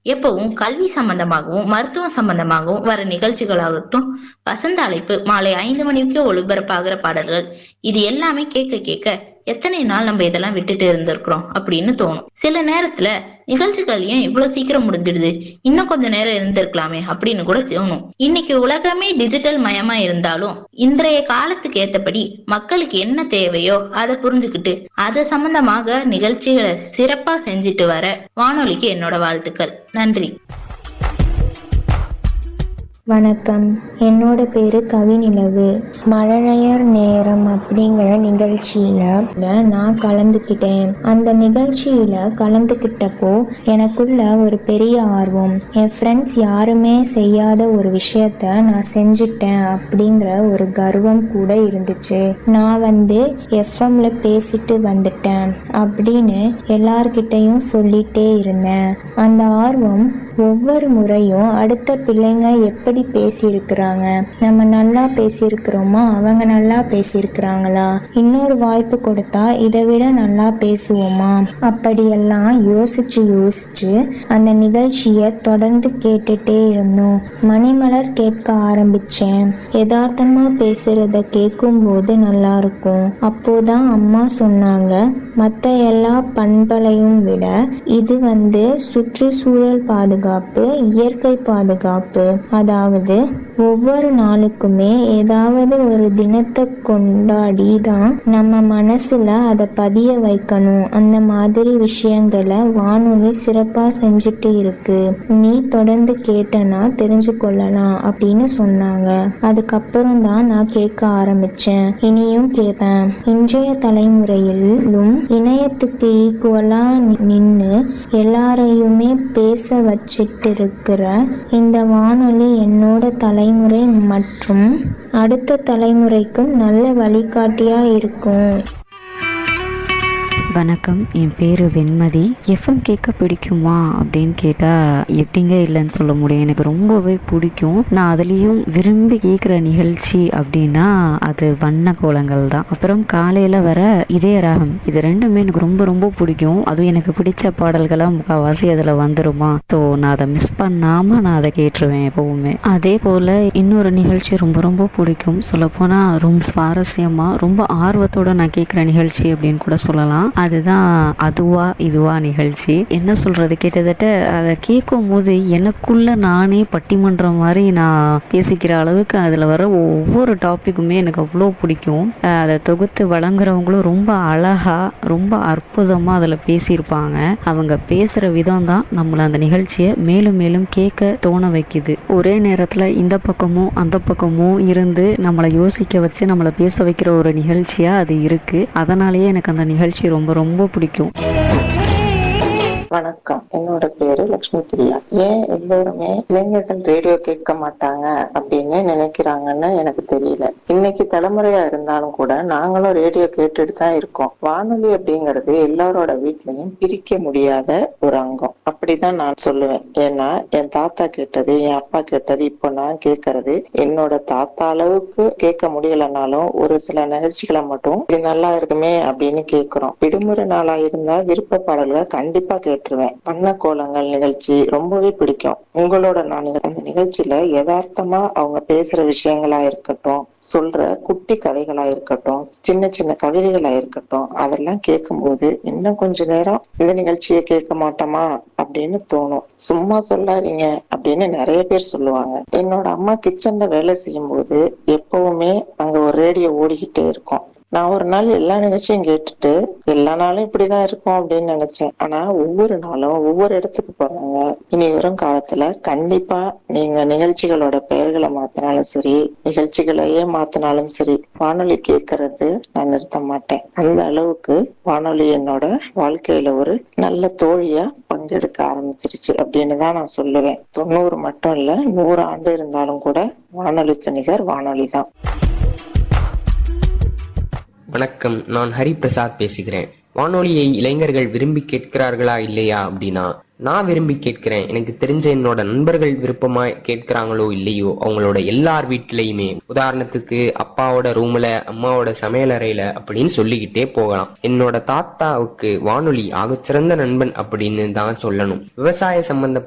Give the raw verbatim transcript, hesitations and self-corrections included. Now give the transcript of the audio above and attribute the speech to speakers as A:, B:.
A: எப்பவும் கல்வி சம்பந்தமாகவும் மருத்துவம் சம்பந்தமாகவும் வர நிகழ்ச்சிகளாகட்டும், வசந்த அழைப்பு மாலை ஐந்து மணிக்கு ஒளிபரப்பாகிற பாடல்கள், இது எல்லாமே கேட்க கேட்க எத்தனை நாள் நம்ம இதெல்லாம் விட்டுட்டு இருந்திருக்கிறோம் அப்படின்னு தோணும். சில நேரத்துல நிகழ்ச்சிகள் ஏன் இவ்வளவு சீக்கிரம் முடிஞ்சிடுது, இன்னும் கொஞ்ச நேரம் இருந்திருக்கலாமே அப்படின்னு கூட தோணும். இன்னைக்கு உலகமே டிஜிட்டல் மயமா இருந்தாலும் இன்றைய காலத்துக்கு ஏத்தபடி மக்களுக்கு என்ன தேவையோ அதை புரிஞ்சுக்கிட்டு அது சம்பந்தமாக நிகழ்ச்சிகளை சிறப்பா செஞ்சுட்டு வர வானொலிக்கு என்னோட வாழ்த்துக்கள். நன்றி.
B: வணக்கம், என்னோட பேரு கவிநிலவு. மழலையர் நேரம் அப்படிங்கிற நிகழ்ச்சியில நான் கலந்துக்கிட்டேன். அந்த நிகழ்ச்சியில கலந்துக்கிட்டப்போ எனக்குள்ள ஒரு பெரிய ஆர்வம், என் ஃப்ரெண்ட்ஸ் யாருமே செய்யாத ஒரு விஷயத்த நான் செஞ்சுட்டேன் அப்படிங்கிற ஒரு கர்வம் கூட இருந்துச்சு. நான் வந்து எஃப்எம்ல பேசிட்டு வந்துட்டேன் அப்படின்னு எல்லார்கிட்டையும் சொல்லிட்டே இருந்தேன். அந்த ஆர்வம் ஒவ்வொரு முறையும் அடுத்த பிள்ளைங்க எப்படி பேசியிருக்கிறாங்க, நம்ம நல்லா பேசியிருக்கிறோமா, அவங்க நல்லா பேசியிருக்கிறாங்களா, இன்னொரு வாய்ப்பு கொடுத்தா இதை விட நல்லா பேசுவோமா, அப்படியெல்லாம் யோசிச்சு யோசிச்சு அந்த நிகழ்ச்சியை தொடர்ந்து கேட்டுட்டே இருந்தோம். மணிமலர் கேட்க ஆரம்பிச்சேன். யதார்த்தமா பேசுறத கேட்கும் போது நல்லா இருக்கும். அப்போதான் அம்மா சொன்னாங்க, மற்ற எல்லா பண்பலையும் விட இது வந்து சுற்றுச்சூழல் பாதுகாப்பு, இயற்கை பாதுகாப்பு. அதாவது ஒவ்வொரு நாளுக்குமே ஏதாவது ஒரு தினத்தை கொண்டாடி தான் நம்ம மனசுல அதை பதிய வைக்கணும். அந்த மாதிரி விஷயங்களை வானொலி சிறப்பா செஞ்சுட்டு இருக்கு. நீ தொடர்ந்து கேட்டனா தெரிஞ்சு கொள்ளலாம் அப்படின்னு சொன்னாங்க. அதுக்கப்புறம் தான் நான் கேட்க ஆரம்பிச்சேன். இனியும் கேட்பேன். இன்றைய தலைமுறையிலும் இணையத்துக்கு ஈக்குவலா நின்று எல்லாரையுமே பேச வச்சிட்டு இருக்கிற இந்த வானொலி என்னோட தலைமுறை மற்றும் அடுத்த தலைமுறைக்கும் நல்ல வழிகாட்டியா இருக்கும்.
C: வணக்கம், என் பேர் வெண்மதி. எஃப்எம் கேட்க பிடிக்குமா அப்படின்னு கேட்டால் எப்படிங்க இல்லைன்னு சொல்ல முடியும். எனக்கு ரொம்பவே பிடிக்கும். நான் அதுலேயும் விரும்பி கேட்குற நிகழ்ச்சி அப்படின்னா அது வண்ண கோலங்கள் தான். அப்புறம் காலையில் வர இதய ராகம், இது ரெண்டுமே எனக்கு ரொம்ப ரொம்ப பிடிக்கும். அதுவும் எனக்கு பிடிச்ச பாடல்களாக முக்கால்வாசி அதில் வந்துருமா. ஸோ நான் அதை மிஸ் பண்ணாமல் நான் அதை கேட்டுருவேன் எப்போவுமே. அதே போல் இன்னொரு நிகழ்ச்சி ரொம்ப ரொம்ப பிடிக்கும். சொல்லப்போனால் ரொம்ப சுவாரஸ்யமாக ரொம்ப ஆர்வத்தோடு நான் கேட்குற நிகழ்ச்சி அப்படின்னு கூட சொல்லலாம். அதுதான் அதுவா இதுவா நிகழ்ச்சி. என்ன சொல்றது, கிட்டத்தட்ட அதை கேட்கும் போது எனக்குள்ள நானே பட்டிமன்றம் மாதிரி நான் பேசிக்கிற அளவுக்கு அதுல வர ஒவ்வொரு டாபிக்குமே எனக்கு அவ்வளோ பிடிக்கும். அதை தொகுத்து வழங்குறவங்களும் ரொம்ப அழகா ரொம்ப அற்புதமா அதுல பேசியிருப்பாங்க. அவங்க பேசுற விதம் தான் நம்மள அந்த நிகழ்ச்சியை மேலும் மேலும் கேட்க தோண வைக்குது. ஒரே நேரத்துல இந்த பக்கமும் அந்த பக்கமும் இருந்து நம்மளை யோசிக்க வச்சு நம்மளை பேச வைக்கிற ஒரு நிகழ்ச்சியா அது இருக்கு. அதனாலேயே எனக்கு அந்த நிகழ்ச்சி ரொம்ப ரொம்ப பிடிக்கும்.
D: வணக்கம், என்னோட பேரு லட்சுமி பிரியா. ஏன் எல்லோருமே இளைஞர்கள் ரேடியோ கேட்க மாட்டாங்க அப்படின்னு நினைக்கிறாங்கன்னு எனக்கு தெரியல. இன்னைக்கு தலைமுறையா இருந்தாலும் கூட நாங்களும் ரேடியோ கேட்டுட்டு தான் இருக்கோம். வானொலி அப்படிங்கிறது எல்லாரோட வீட்லயும் பிரிக்க முடியாத ஒரு அங்கம் அப்படிதான் நான் சொல்லுவேன். ஏன்னா என் தாத்தா கேட்டது, என் அப்பா கேட்டது, இப்போ நான் கேட்கறது. என்னோட தாத்தா அளவுக்கு கேட்க முடியலனாலும் ஒரு சில நிகழ்ச்சிகளை மட்டும் இது நல்லா இருக்குமே அப்படின்னு கேட்கிறோம். விடுமுறை நாளா இருந்தா விருப்ப பாடல்களை கண்டிப்பா கேட்டு வண்ண கோலங்கள் நிகழ்ச்சி ரொம்பவே பிடிக்கும். உங்களோட நான் அந்த நிகழ்ச்சியில யதார்த்தமா அவங்க பேசுற விஷயங்களா இருக்கட்டும், சொல்ற குட்டி கதைகளா இருக்கட்டும், சின்ன சின்ன கவிதைகளா இருக்கட்டும், அதெல்லாம் கேட்கும் போது இன்னும் கொஞ்ச நேரம் இந்த நிகழ்ச்சியை கேட்க மாட்டோமா அப்படின்னு தோணும். சும்மா சொல்லாதீங்க அப்படின்னு நிறைய பேர் சொல்லுவாங்க. என்னோட அம்மா கிச்சன்ல வேலை செய்யும் போது எப்பவுமே அங்க ஒரு ரேடியோ ஓடிக்கிட்டே இருக்கும். நான் ஒரு நாள் எல்லா நிகழ்ச்சியும் கேட்டுட்டு எல்லா நாளும் இப்படிதான் இருக்கும் அப்படின்னு நினைச்சேன். ஆனா ஒவ்வொரு நாளும் ஒவ்வொரு இடத்துக்கு போறாங்க. இனி வரும் காலத்துல கண்டிப்பா நீங்க நிகழ்ச்சிகளோட பெயர்களை மாத்தினாலும் சரி, நிகழ்ச்சிகளையே மாத்தினாலும் சரி, வானொலி கேட்கறது நான் நிறுத்த மாட்டேன். அந்த அளவுக்கு வானொலி என்னோட வாழ்க்கையில ஒரு நல்ல தோழியா பங்கெடுக்க ஆரம்பிச்சிருச்சு அப்படின்னு தான் நான் சொல்லுவேன். தொண்ணூறு மட்டும் இல்ல, நூறு ஆண்டு இருந்தாலும் கூட வானொலிக்கு நிகர் வானொலி தான்.
E: வணக்கம், நான் ஹரி பிரசாத் பேசுகிறேன். வானொலியை இளைஞர்கள் விரும்பி கேட்கிறார்களா இல்லையா அப்படின்னா நான் விரும்பி கேட்கிறேன். எனக்கு தெரிஞ்ச என்னோட நண்பர்கள் விருப்பமா கேட்கிறாங்களோ இல்லையோ அவங்களோட எல்லார் வீட்லயுமே, உதாரணத்துக்கு அப்பாவோட ரூம்ல, அம்மாவோட சமையல் அறையில அப்படின்னு சொல்லிக்கிட்டே போகலாம். என்னோட தாத்தாவுக்கு வானொலி ஆகச்சிறந்த நண்பன் அப்படின்னு தான் சொல்லணும். விவசாய சம்பந்த